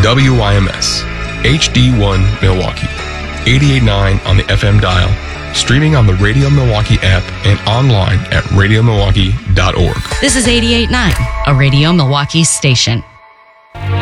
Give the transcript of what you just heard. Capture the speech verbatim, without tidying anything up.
W Y M S, H D one Milwaukee, eighty-eight point nine on the F M dial, streaming on the Radio Milwaukee app and online at radio milwaukee dot org. This is eighty-eight point nine, a Radio Milwaukee station.